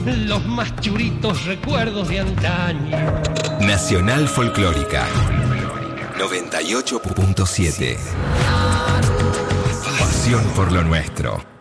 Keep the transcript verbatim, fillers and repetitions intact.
los más churitos recuerdos de antaño. Nacional Folclórica noventa y ocho punto siete. Pasión por lo nuestro.